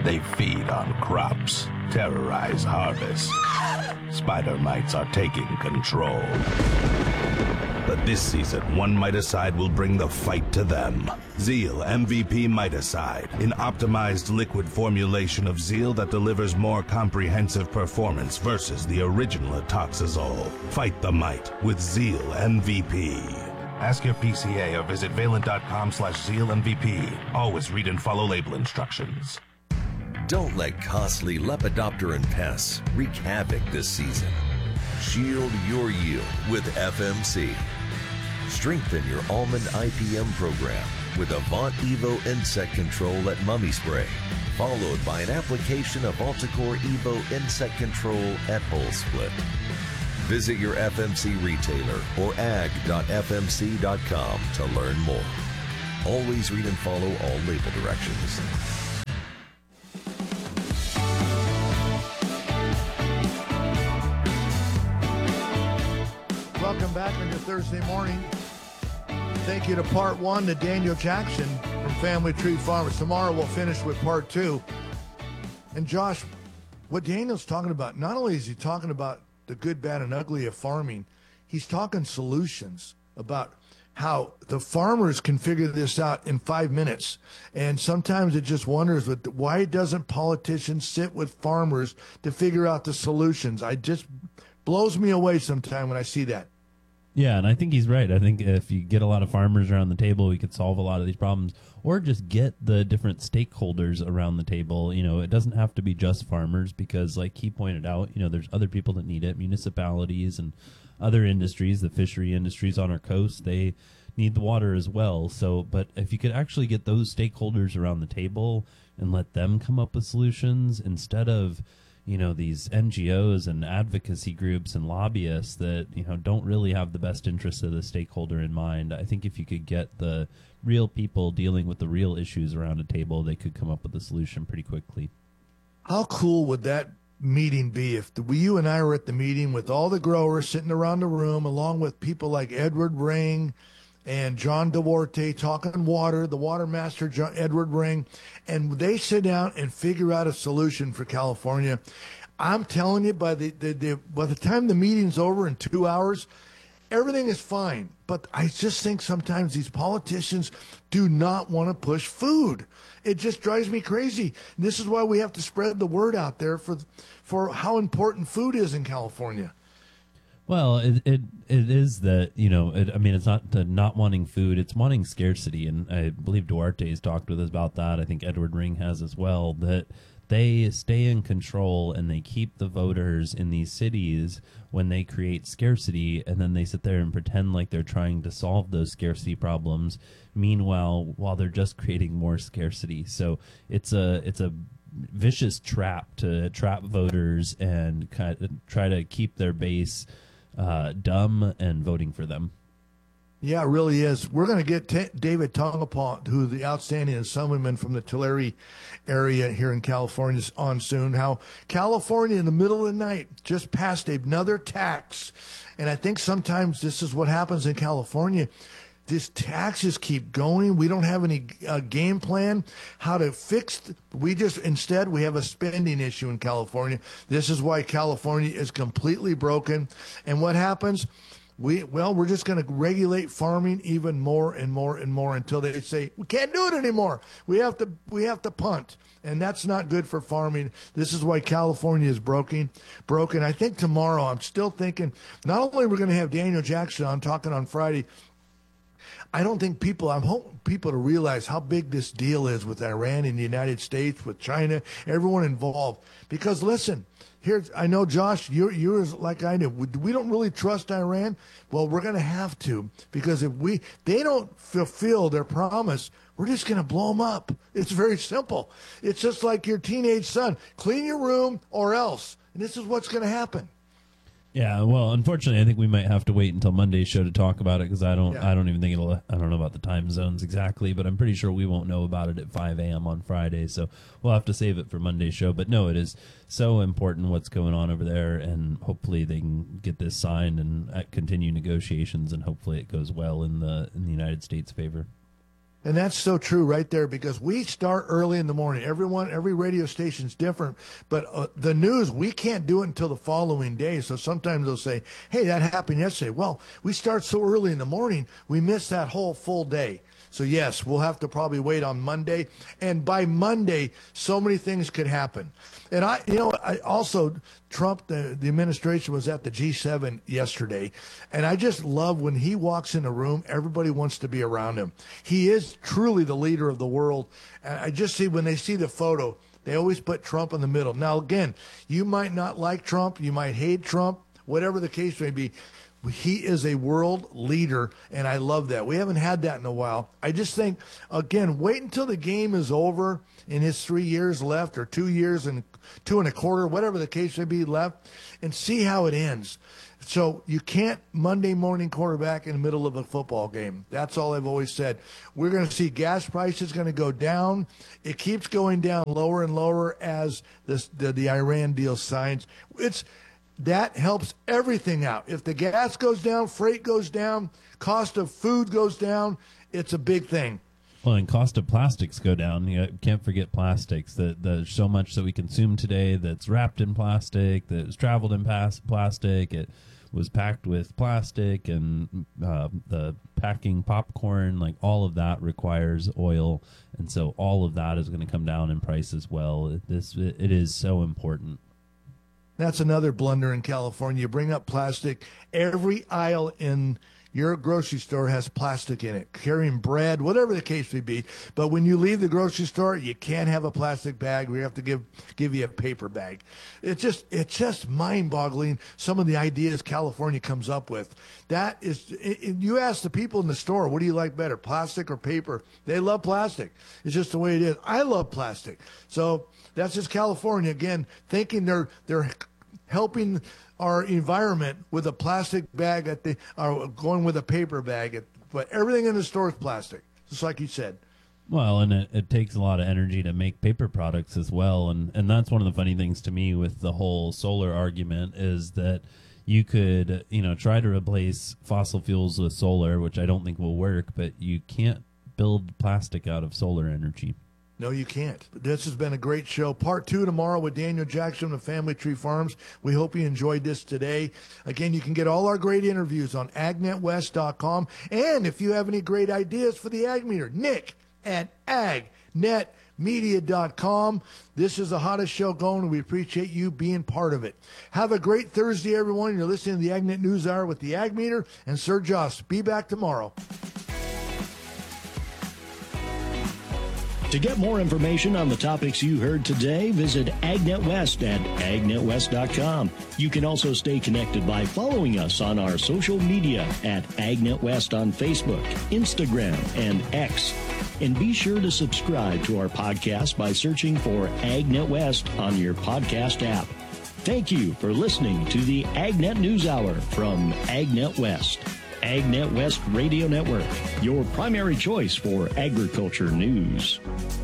They feed on crops, terrorize harvests. Spider mites are taking control. But this season, one miticide will bring the fight to them. Zeal MVP Miticide, an optimized liquid formulation of Zeal that delivers more comprehensive performance versus the original Atoxazole. Fight the mite with Zeal MVP. Ask your PCA or visit valent.com/ZealMVP. Always read and follow label instructions. Don't let costly lepidopteran pests wreak havoc this season. Shield your yield with FMC. Strengthen your almond IPM program with Avant Evo Insect Control at Mummy Spray, followed by an application of Alticore Evo Insect Control at Hull Split. Visit your FMC retailer or ag.fmc.com to learn more. Always read and follow all label directions. Welcome back on your Thursday morning. Thank you to part one to Daniel Jackson from Family Tree Farmers. Tomorrow we'll finish with part two. And Josh, what Daniel's talking about, not only is he talking about the good, bad, and ugly of farming, he's talking solutions about how the farmers can figure this out in 5 minutes. And sometimes it just wonders why doesn't politicians sit with farmers to figure out the solutions? It just blows me away sometimes when I see that. Yeah, and I think he's right. I think if you get a lot of farmers around the table, we could solve a lot of these problems, or just get the different stakeholders around the table. You know, it doesn't have to be just farmers because, like he pointed out, you know, there's other people that need it, municipalities and other industries, the fishery industries on our coast, they need the water as well. So, but if you could actually get those stakeholders around the table and let them come up with solutions instead of, you know, these NGOs and advocacy groups and lobbyists that, you know, don't really have the best interests of the stakeholder in mind. I think if you could get the real people dealing with the real issues around a table, they could come up with a solution pretty quickly. How cool would that meeting be if you and I were at the meeting with all the growers sitting around the room, along with people like Edward Ring and John Duarte talking water, the water master, Edward Ring, and they sit down and figure out a solution for California. I'm telling you, by the time the meeting's over in 2 hours, everything is fine. But I just think sometimes these politicians do not want to push food. It just drives me crazy. And this is why we have to spread the word out there for how important food is in California. Well, it is that, you know, I mean, it's not the not wanting food, it's wanting scarcity. And I believe Duarte's talked with us about that. I think Edward Ring has as well, that they stay in control and they keep the voters in these cities when they create scarcity, and then they sit there and pretend like they're trying to solve those scarcity problems. Meanwhile, while they're just creating more scarcity. So it's a vicious trap to trap voters and kind of try to keep their base dumb and voting for them. Yeah, it really is. We're going to get David Tongapaw, who's the outstanding assemblyman from the Tulare area here in California, on soon. How California in the middle of the night just passed another tax. And I think sometimes this is what happens in California. These taxes keep going. We don't have any game plan how to fix. Instead, we have a spending issue in California. This is why California is completely broken. And what happens? We're just going to regulate farming even more and more and more until they say we can't do it anymore. We have to punt, and that's not good for farming. This is why California is broken. I think tomorrow, I'm still thinking, not only we're going to have Daniel Jackson on talking on Friday, I'm hoping people to realize how big this deal is with Iran and the United States, with China, everyone involved. Because listen, I know, Josh, you're like I do. We don't really trust Iran. Well, we're going to have to, because if they don't fulfill their promise, we're just going to blow them up. It's very simple. It's just like your teenage son. Clean your room or else. And this is what's going to happen. Yeah, well, unfortunately, I think we might have to wait until Monday's show to talk about it, because I don't even think I don't know about the time zones exactly, but I'm pretty sure we won't know about it at 5 a.m. on Friday, so we'll have to save it for Monday's show. But no, it is so important what's going on over there, and hopefully they can get this signed and continue negotiations, and hopefully it goes well in the United States' favor. And that's so true right there, because we start early in the morning. Every radio station's different, but the news, we can't do it until the following day. So sometimes they'll say, hey, that happened yesterday. Well, we start so early in the morning, we miss that whole full day. So yes, we'll have to probably wait on Monday. And by Monday, so many things could happen. And I also, Trump, the administration was at the G7 yesterday. And I just love when he walks in a room, everybody wants to be around him. He is truly the leader of the world. And I just see when they see the photo, they always put Trump in the middle. Now, again, you might not like Trump. You might hate Trump, whatever the case may be. He is a world leader, and I love that. We haven't had that in a while. I just think, again, wait until the game is over in his 3 years left, or 2 years and 2 1/4, whatever the case may be left, and see how it ends. So you can't Monday morning quarterback in the middle of a football game. That's all I've always said. We're going to see gas prices going to go down. It keeps going down lower and lower as the Iran deal signs. That helps everything out. If the gas goes down, freight goes down, cost of food goes down, it's a big thing. Well, and cost of plastics go down. You can't forget plastics. There's so much that we consume today that's wrapped in plastic, that's traveled in plastic. It was packed with plastic, and the packing popcorn, like all of that requires oil. And so all of that is going to come down in price as well. It is so important. That's another blunder in California. You bring up plastic. Every aisle in your grocery store has plastic in it, carrying bread, whatever the case may be. But when you leave the grocery store, you can't have a plastic bag. We have to give you a paper bag. It's just mind-boggling, some of the ideas California comes up with. That is, you ask the people in the store, what do you like better, plastic or paper? They love plastic. It's just the way it is. I love plastic. So that's just California, again, thinking they're helping our environment with a plastic bag or going with a paper bag. But everything in the store is plastic, just like you said. Well, and it takes a lot of energy to make paper products as well. And that's one of the funny things to me with the whole solar argument is that you could, try to replace fossil fuels with solar, which I don't think will work, but you can't build plastic out of solar energy. No, you can't. This has been a great show. Part 2 tomorrow with Daniel Jackson of Family Tree Farms. We hope you enjoyed this today. Again, you can get all our great interviews on agnetwest.com. And if you have any great ideas for the Ag Meter, Nick at agnetmedia.com. This is the hottest show going, and we appreciate you being part of it. Have a great Thursday, everyone. You're listening to the AgNet News Hour with the Ag Meter and Sir Joss. Be back tomorrow. To get more information on the topics you heard today, visit AgNet West at agnetwest.com. You can also stay connected by following us on our social media at AgNet West on Facebook, Instagram, and X. And be sure to subscribe to our podcast by searching for AgNet West on your podcast app. Thank you for listening to the AgNet News Hour from AgNet West. AgNet West Radio Network, your primary choice for agriculture news.